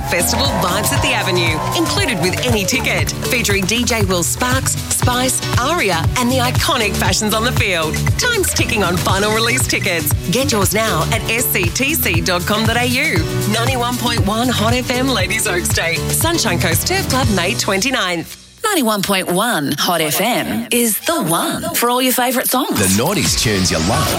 festival vibes at the Avenue, included with any ticket. Featuring DJ Will Sparks, Spice, Aria, and the iconic Fashions on the Field. Time's ticking on final release tickets. Get yours now at sctc.com.au. 91.1 Hot FM, Ladies Oaks Day. Sunshine Coast Turf Club, May 29th. 91.1 Hot FM is the one for all your favourite songs. The 90s tunes you love.